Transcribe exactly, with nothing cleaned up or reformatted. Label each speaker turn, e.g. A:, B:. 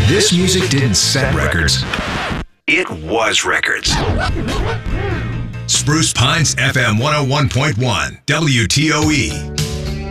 A: This music didn't set records. It was records. Spruce Pines F M one oh one point one, W T O E.